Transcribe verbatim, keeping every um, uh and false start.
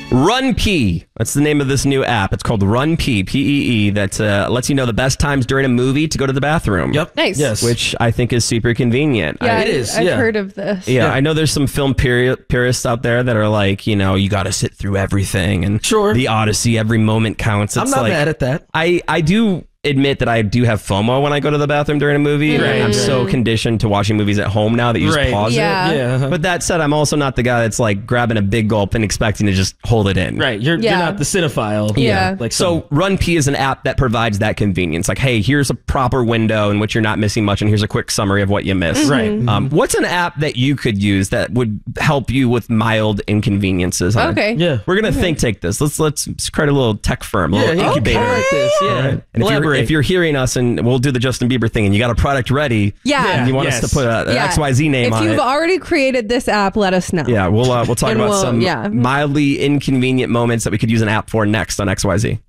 Run Pee. That's the name of this new app. It's called Run Pee, P E E, that uh, lets you know the best times during a movie to go to the bathroom. Yep. Nice. Yes. Which I think is super convenient. Yeah, I, it is, I've yeah. heard of this. Yeah, Yeah. I know there's some film puri- purists out there that are like, you know, you got to sit through everything and Sure. the Odyssey, every moment counts. It's I'm not like, mad at that. I, I do admit that I do have FOMO when I go to the bathroom during a movie. Right, I'm right. so conditioned to watching movies at home now that you Right. just pause Yeah. it. Yeah. But that said, I'm also not the guy that's like grabbing a big gulp and expecting to just hold it in. Right. You're, Yeah. you're not the cinephile. Yeah. Like So Run Pee is an app that provides that convenience. Like, hey, here's a proper window in which you're not missing much, and here's a quick summary of what you missed. Right. Um, what's an app that you could use that would help you with mild inconveniences? on it? Okay. Yeah. We're gonna think take this. Let's let's create a little tech firm, a Yeah. little yeah. incubator. Okay. Like this. Yeah. And if you're, Collaborate. if you're hearing us, and we'll do the Justin Bieber thing, and you got a product ready, Yeah. and you want Yes. us to put a, an Yeah. X Y Z name if on you've it. already created this app, let us know. Yeah, we'll uh, we'll talk And about we'll- some yeah. mildly inconvenient moments that we could use an app for next on X Y Z.